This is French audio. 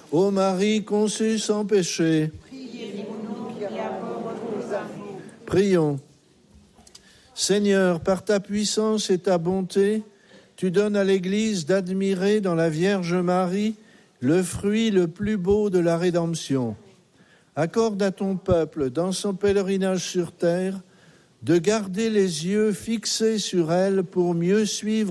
Ô Marie conçue sans péché, Priez pour nous qui avons recours à vous. prions. Seigneur, par ta puissance et ta bonté, tu donnes à l'Église d'admirer dans la Vierge Marie le fruit le plus beau de la rédemption. Accorde à ton peuple, dans son pèlerinage sur terre, de garder les yeux fixés sur elle pour mieux suivre